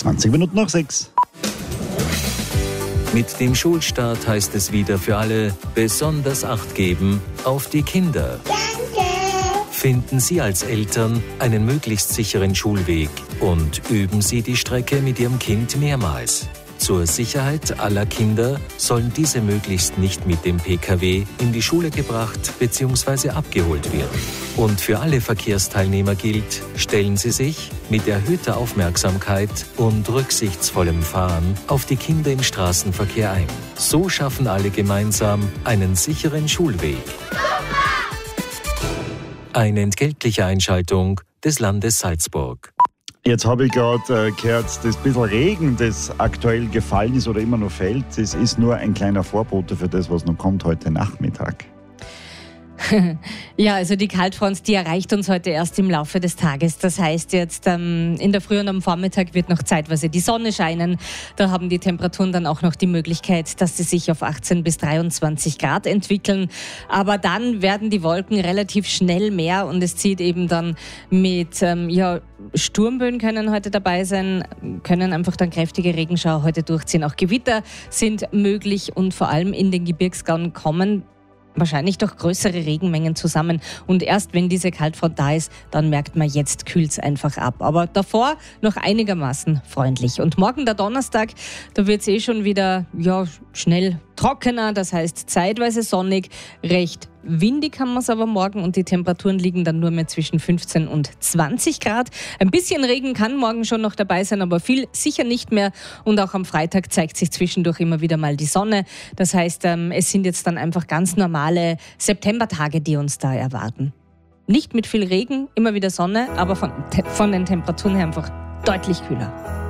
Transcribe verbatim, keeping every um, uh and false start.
zwanzig Minuten nach sechs. Mit dem Schulstart heißt es wieder für alle besonders Acht geben auf die Kinder. Danke! Finden Sie als Eltern einen möglichst sicheren Schulweg und üben Sie die Strecke mit Ihrem Kind mehrmals. Zur Sicherheit aller Kinder sollen diese möglichst nicht mit dem P K W in die Schule gebracht bzw. abgeholt werden. Und für alle Verkehrsteilnehmer gilt, stellen Sie sich mit erhöhter Aufmerksamkeit und rücksichtsvollem Fahren auf die Kinder im Straßenverkehr ein. So schaffen alle gemeinsam einen sicheren Schulweg. Eine entgeltliche Einschaltung des Landes Salzburg. Jetzt habe ich gerade äh, gehört, das bisschen Regen, das aktuell gefallen ist oder immer noch fällt, das ist nur ein kleiner Vorbote für das, was noch kommt heute Nachmittag. Ja, also die Kaltfront, die erreicht uns heute erst im Laufe des Tages. Das heißt jetzt ähm, in der Früh und am Vormittag wird noch zeitweise die Sonne scheinen. Da haben die Temperaturen dann auch noch die Möglichkeit, dass sie sich auf achtzehn bis dreiundzwanzig Grad entwickeln. Aber dann werden die Wolken relativ schnell mehr und es zieht eben dann mit, ähm, ja, Sturmböen können heute dabei sein, können einfach dann kräftige Regenschauer heute durchziehen. Auch Gewitter sind möglich und vor allem in den Gebirgsgauen kommen wahrscheinlich doch größere Regenmengen zusammen. Und erst wenn diese Kaltfront da ist, dann merkt man, jetzt kühlt es einfach ab. Aber davor noch einigermaßen freundlich. Und morgen, der Donnerstag, da wird es eh schon wieder ja, schnell trockener. Das heißt zeitweise sonnig, recht windig haben wir es aber morgen und die Temperaturen liegen dann nur mehr zwischen fünfzehn und zwanzig Grad. Ein bisschen Regen kann morgen schon noch dabei sein, aber viel sicher nicht mehr. Und auch am Freitag zeigt sich zwischendurch immer wieder mal die Sonne. Das heißt, es sind jetzt dann einfach ganz normale Septembertage, die uns da erwarten. Nicht mit viel Regen, immer wieder Sonne, aber von, von den Temperaturen her einfach deutlich kühler.